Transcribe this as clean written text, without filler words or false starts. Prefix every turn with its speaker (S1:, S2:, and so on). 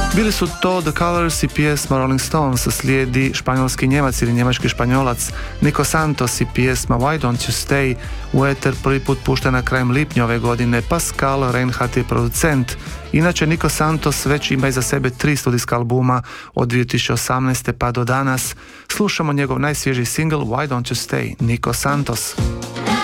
S1: Bili su to The Colours i pjesma Rolling Stones, slijedi španjolski Njemac ili njemački Španjolac Nico Santos i pjesma Why Don't You Stay, u eter prvi put puštena krajem lipnja ove godine. Pascal Reinhardt je producent. Inače, Nico Santos već ima iza sebe 3 studijska albuma od 2018. pa do danas. Slušamo njegov najsvježiji singl Why Don't You Stay, Nico Santos.